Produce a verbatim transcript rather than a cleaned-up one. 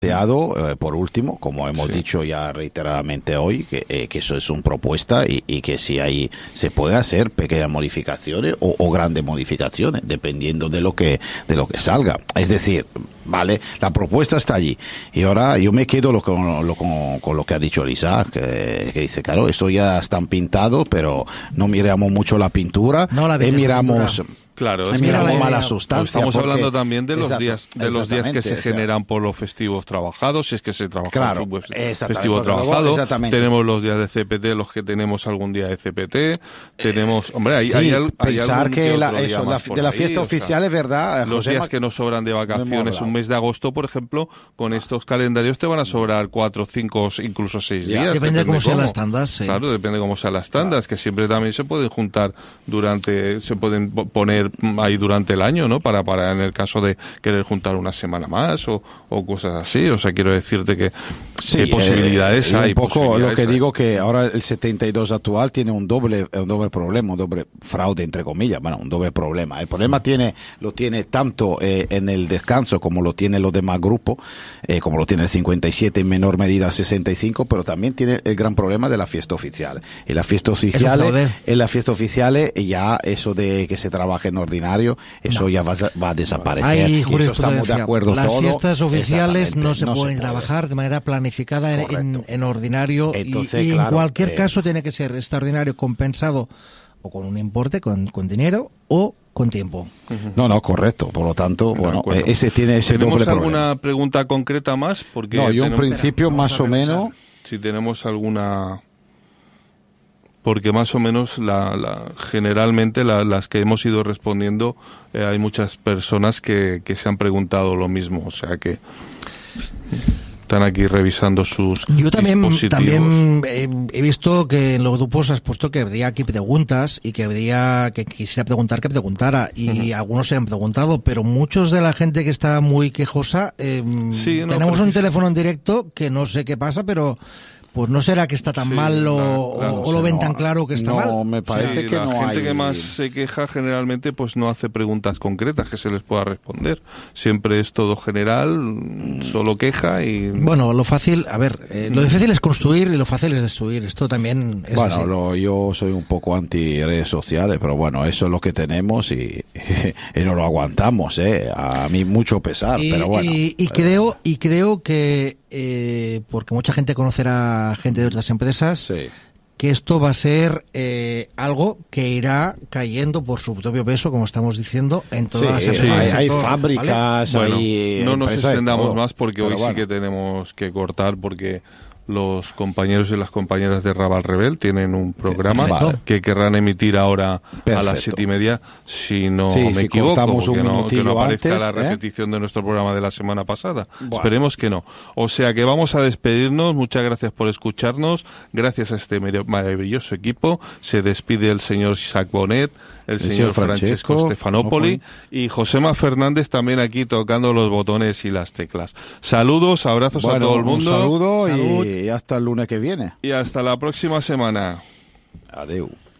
Eh, por último, como hemos Sí. dicho ya reiteradamente hoy, que, eh, que eso es una propuesta y, y que si hay se puede hacer pequeñas modificaciones o, o grandes modificaciones, dependiendo de lo que de lo que salga. Es decir, vale, la propuesta está allí y ahora yo me quedo lo, con, lo, con, con lo que ha dicho Lisa, que, que dice, claro, esto ya están pintados, pero no miramos mucho la pintura, No la eh, miramos. pintura. Claro, Eh, es miramos la más idea. la sustancia. Estamos porque- hablando también de los Exacto, días de los días que se exactamente, o sea, generan por los festivos trabajados, si es que se trabaja Claro, el fútbol exactamente, festivo porque luego- trabajado. exactamente. Tenemos los días de C P T, los que tenemos algún día de C P T. Tenemos, hombre, hay, sí, hay, al- hay pensar algún que la, otro día eso, la, más por de la ahí, fiesta o sea, oficial es verdad, los Josema, días que nos sobran de hemos vacaciones, hablado. un mes de agosto, por ejemplo, con estos calendarios te van a sobrar cuatro, cinco, incluso seis Ya. días. Depende de cómo sean las tandas, sí. Claro, depende de cómo sean las tandas, que siempre también se pueden juntar durante, se pueden po- poner ahí durante el año, ¿no? Para, para en el caso de querer juntar una semana más o, o cosas así. O sea, quiero decirte que Sí, hay posibilidades eh, y hay. un poco lo posibilidades que hay. digo que ahora el setenta y dos actual tiene un doble un doble problema, un doble fraude entre comillas, bueno, un doble problema. El problema tiene lo tiene tanto eh, en el descanso como lo tiene los demás grupos, eh, como lo tiene el cincuenta y siete, en menor medida el sesenta y cinco, pero también tiene el gran problema de la fiesta oficial. Y la fiesta oficial, fraude. en la fiesta oficial ya eso de que se trabaje en ordinario, eso No. ya va, a- va a desaparecer. Hay Y eso estamos de jurisprudencia. acuerdo Las todos. fiestas oficiales Exactamente, no se pueden puede. trabajar de manera planificada en, en, Correcto. en ordinario y- Entonces, y, en claro, cualquier eh, caso tiene que ser extraordinario compensado o con un importe, con, con dinero o con tiempo. No, no, correcto. Por lo tanto, De bueno, acuerdo. eh, ese tiene ese ¿Tenemos doble alguna problema. pregunta concreta más? Porque No, yo en tenemos- principio Espera, vamos más a o revisar. menos. si tenemos alguna, porque más o menos la, la generalmente la- las que hemos ido respondiendo, eh, hay muchas personas que, que se han preguntado lo mismo, o sea que están aquí revisando sus Yo también, dispositivos. también eh, he visto que en los grupos has puesto que habría aquí preguntas y que habría que quisiera preguntar que preguntara y algunos se han preguntado, pero muchos de la gente que está muy quejosa eh, Sí, no, tenemos pero un sí. teléfono en directo que no sé qué pasa, pero pues no será que está tan Sí, mal o, claro, claro, o o lo sea, ven no, tan claro que está no, mal. me parece Sí, que la no gente hay. que más se queja generalmente pues no hace preguntas concretas que se les pueda responder. Siempre es todo general, solo queja y... Bueno, lo fácil, a ver, eh, lo difícil es construir y lo fácil es destruir. Esto también es Bueno, así. lo- yo soy un poco anti redes sociales, pero bueno, eso es lo que tenemos y, y no lo aguantamos, ¿eh? A mí mucho pesar, y, pero bueno. y- y creo y creo que eh, porque mucha gente conocerá gente de otras empresas, Sí. que esto va a ser eh, algo que irá cayendo por su propio peso, como estamos diciendo, en todas las Sí, empresas. hay, del hay sector, ¿vale? fábricas, Bueno, hay no nos empresas de extendamos todo, más porque hoy pero sí bueno. que tenemos que cortar porque los compañeros y las compañeras de Raval Rebel tienen un programa Perfecto. que querrán emitir ahora a Perfecto. las siete y media, si no Sí, me si equivoco, cortamos un porque no, que no minutillo aparezca antes, la ¿eh? repetición de nuestro programa de la semana pasada. Bueno. Esperemos que no. O sea que vamos a despedirnos. Muchas gracias por escucharnos. Gracias a este mer- maravilloso equipo. Se despide el señor Isaac Bonet, el señor, señor Francesco, Francesco Stefanopoli y Josema Fernández también aquí tocando los botones y las teclas. Saludos, abrazos Bueno, a todo el mundo un saludo Salud. y hasta el lunes que viene. y hasta la próxima semana. Adeu.